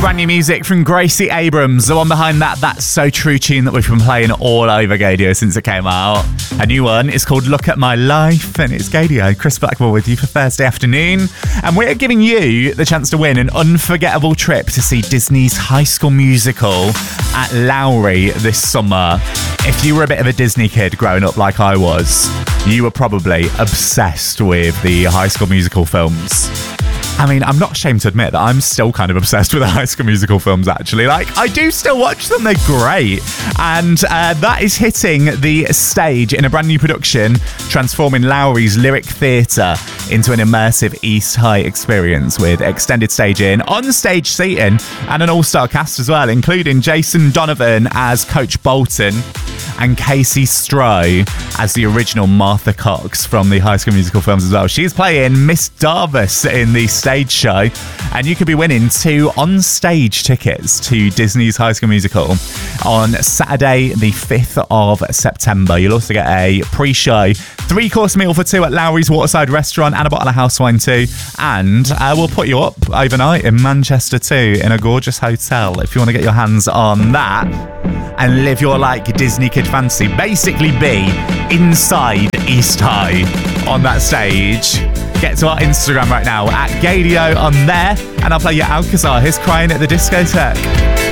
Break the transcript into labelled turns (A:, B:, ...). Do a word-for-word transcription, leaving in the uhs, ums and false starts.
A: Brand new music from Gracie Abrams. The one behind that, That's So True tune that we've been playing all over Gaydio since it came out. A new one is called Look at My Life, and it's Gaydio. Chris Blackwell with you for Thursday afternoon. And we're giving you the chance to win an unforgettable trip to see Disney's High School Musical at Lowry this summer. If you were a bit of a Disney kid growing up like I was, you were probably obsessed with the High School Musical films. I mean, I'm not ashamed to admit that I'm still kind of obsessed with the High School Musical films, actually. Like, I do still watch them. They're great. And uh, that is hitting the stage in a brand new production, transforming Lowry's Lyric Theatre into an immersive East High experience with extended staging, on-stage seating, and an all-star cast as well, including Jason Donovan as Coach Bolton and Casey Stroh as the original Martha Cox from the High School Musical films as well. She's playing Miss Darvis in the stage show, and you could be winning two on-stage tickets to Disney's High School Musical on Saturday the fifth of September. You'll also get a pre-show three-course meal for two at Lowry's Waterside Restaurant and a bottle of house wine too, and uh, we'll put you up overnight in Manchester too in a gorgeous hotel if you want to get your hands on that and live your like Disney kid fantasy. Basically be inside East High on that stage. Get to our Instagram right now at Gaydio on there, and I'll play you Alcazar. He's Crying at the Discotheque.